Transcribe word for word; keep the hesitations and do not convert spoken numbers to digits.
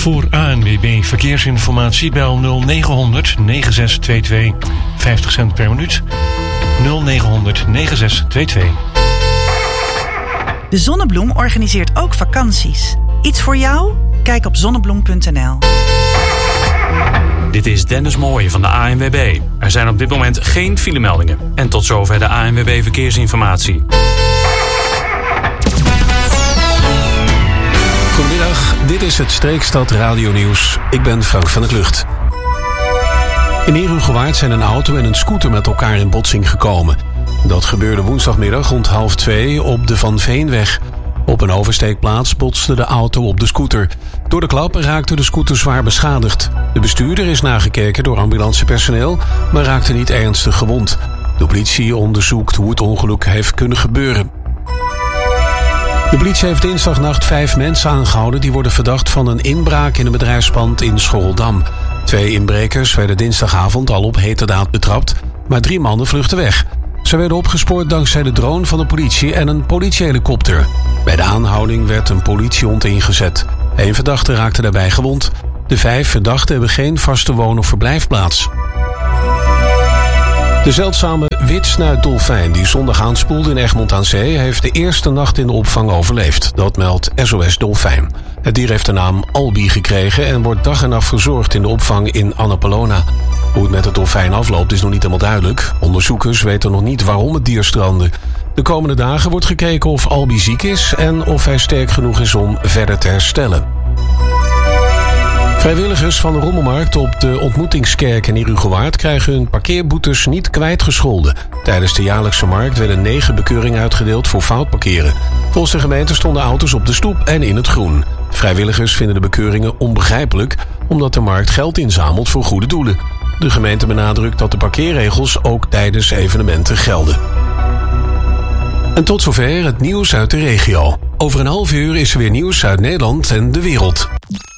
Voor A N W B Verkeersinformatie bel nul negen negen zes twee twee vijftig cent per minuut. nul negen negen zes twee twee. De Zonnebloem organiseert ook vakanties. Iets voor jou? Kijk op zonnebloem punt n l. Dit is Dennis Mooij van de A N W B. Er zijn op dit moment geen filemeldingen. En tot zover de A N W B Verkeersinformatie. Goedemiddag, dit is het Streekstad Radio Nieuws. Ik ben Frank van der Klucht. In Herugewaard zijn een auto en een scooter met elkaar in botsing gekomen. Dat gebeurde woensdagmiddag rond half twee op de Van Veenweg. Op een oversteekplaats botste de auto op de scooter. Door de klap raakte de scooter zwaar beschadigd. De bestuurder is nagekeken door ambulancepersoneel, maar raakte niet ernstig gewond. De politie onderzoekt hoe het ongeluk heeft kunnen gebeuren. De politie heeft dinsdagnacht vijf mensen aangehouden die worden verdacht van een inbraak in een bedrijfspand in Schoorldam. Twee inbrekers werden dinsdagavond al op heterdaad betrapt, maar drie mannen vluchtten weg. Ze werden opgespoord dankzij de drone van de politie en een politiehelikopter. Bij de aanhouding werd een politiehond ingezet. Eén verdachte raakte daarbij gewond. De vijf verdachten hebben geen vaste woon- of verblijfplaats. De zeldzame witsnuitdolfijn die zondag aanspoelde in Egmond aan Zee heeft de eerste nacht in de opvang overleefd. Dat meldt S O S Dolfijn. Het dier heeft de naam Albi gekregen en wordt dag en nacht verzorgd in de opvang in Annapolona. Hoe het met het dolfijn afloopt is nog niet helemaal duidelijk. Onderzoekers weten nog niet waarom het dier strandde. De komende dagen wordt gekeken of Albi ziek is en of hij sterk genoeg is om verder te herstellen. Vrijwilligers van de Rommelmarkt op de Ontmoetingskerk in Herugewaard krijgen hun parkeerboetes niet kwijtgescholden. Tijdens de jaarlijkse markt werden negen bekeuringen uitgedeeld voor fout parkeren. Volgens de gemeente stonden auto's op de stoep en in het groen. Vrijwilligers vinden de bekeuringen onbegrijpelijk, omdat de markt geld inzamelt voor goede doelen. De gemeente benadrukt dat de parkeerregels ook tijdens evenementen gelden. En tot zover het nieuws uit de regio. Over een half uur is er weer nieuws uit Nederland en de wereld.